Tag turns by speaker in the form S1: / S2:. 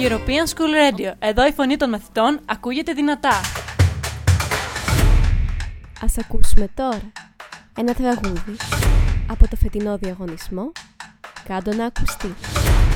S1: European School Radio. Εδώ η φωνή των μαθητών ακούγεται δυνατά.
S2: Ας ακούσουμε τώρα ένα τραγούδι από το φετινό διαγωνισμό «Κάντο να ακουστεί».